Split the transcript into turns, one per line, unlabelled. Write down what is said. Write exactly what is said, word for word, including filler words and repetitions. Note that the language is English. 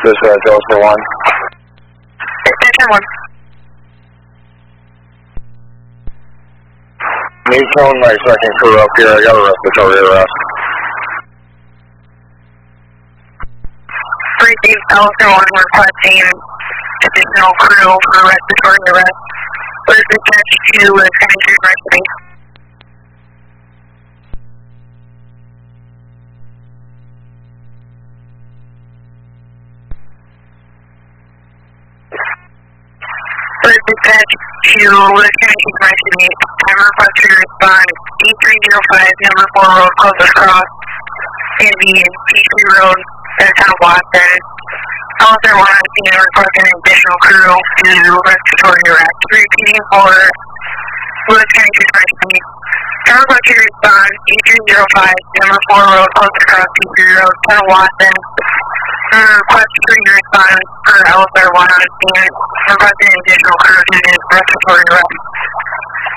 Dispatch, Elster one.
Extension one.
Need tone my second crew up here. I got a respiratory arrest.
Received Elster one requesting additional crew for respiratory arrest. Was dispatched to Lieutenant University. Was dispatched to Lieutenant University. I'm requested to respond D three zero five, number four road, closest cross, in the P three road, in the town of Watson. Also want to see and request an additional crew to respiratory arrest. Repeating for Lieutenant University. I'm requested to respond D three zero five, number four road, closest cross, P three road, town of Watson. I'm requested to respond for L S R one on scene. Requesting an additional crew to respiratory arrest.